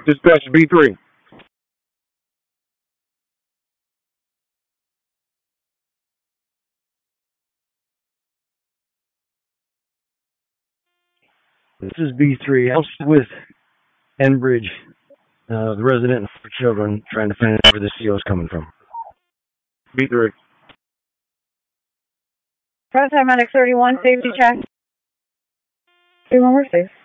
Dispatch B3. This is B3. House with Enbridge, the resident and 4 children, trying to find out where the CO is coming from. B3. Paramedic 31, safety check. 31, we're safe.